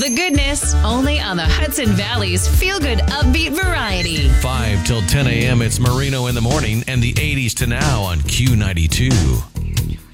the goodness, only on the Hudson Valley's feel-good upbeat variety. 5 till 10 a.m. It's Marino in the morning and the 80s to now on Q92.